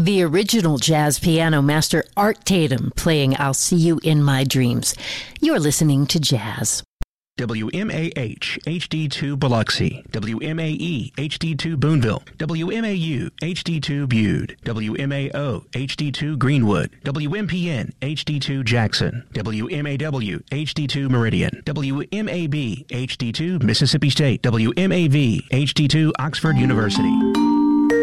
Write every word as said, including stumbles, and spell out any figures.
The original jazz piano master Art Tatum playing I'll See You in My Dreams. You're listening to Jazz. W M A H H D two Biloxi, W M A E H D two Boonville, W M A U H D two Bude, W M A O H D two Greenwood, W M P N H D two Jackson, W M A W H D two Meridian, W M A B H D two Mississippi State, W M A V H D two Oxford University.